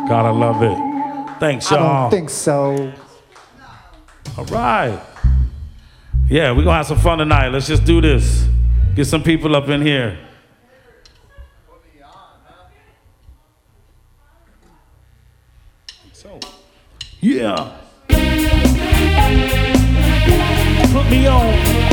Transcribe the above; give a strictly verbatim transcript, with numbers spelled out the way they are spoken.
Gotta love it. Thanks, I y'all. don't think so. All right. Yeah, we're gonna have some fun tonight. Let's just do this. Get some people up in here. So, yeah. Put me on.